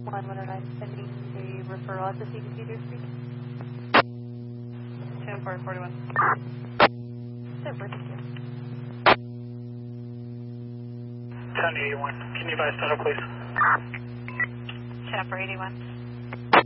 119 sending a referral at the CDC to speak. 10-4-41. Super, thank you. 1081. Can you advise Tunnel, please? 10-4-81.